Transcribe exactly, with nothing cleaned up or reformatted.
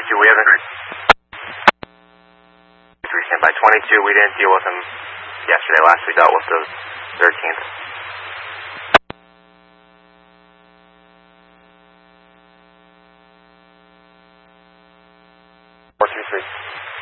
twenty-two, we haven't... three, stand by twenty-two, we didn't deal with him yesterday. Last we dealt with the thirteenth. four two three.